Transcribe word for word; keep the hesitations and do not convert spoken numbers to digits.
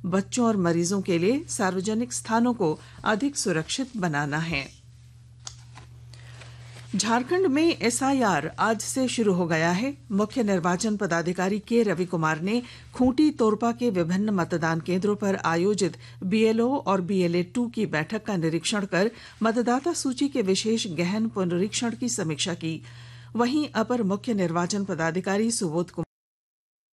बच्चों और मरीजों के लिए सार्वजनिक स्थानों को अधिक सुरक्षित बनाना है। झारखंड में एस आई आर आज से शुरू हो गया है। मुख्य निर्वाचन पदाधिकारी के रवि कुमार ने खूंटी तोरपा के विभिन्न मतदान केंद्रों पर आयोजित बी एल ओ और बी एल ए टू की बैठक का निरीक्षण कर मतदाता सूची के विशेष गहन पुनरीक्षण की समीक्षा की। वहीं अपर मुख्य निर्वाचन पदाधिकारी सुबोध कुमार